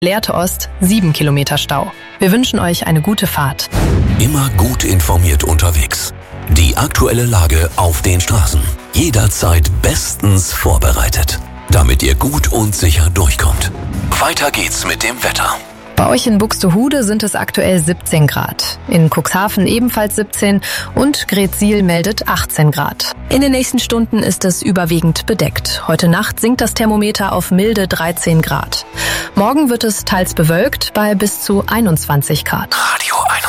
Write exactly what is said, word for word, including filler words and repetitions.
Lehrte Ost sieben Kilometer Stau. Wir wünschen euch eine gute Fahrt. Immer gut informiert unterwegs. Die aktuelle Lage auf den Straßen. Jederzeit bestens vorbereitet, damit ihr gut und sicher durchkommt. Weiter geht's mit dem Wetter. Bei euch in Buxtehude sind es aktuell siebzehn Grad. In Cuxhaven ebenfalls siebzehn und Greetsiel meldet achtzehn Grad. In den nächsten Stunden ist es überwiegend bedeckt. Heute Nacht sinkt das Thermometer auf milde dreizehn Grad. Morgen wird es teils bewölkt bei bis zu einundzwanzig Grad. Radio einundzwanzig.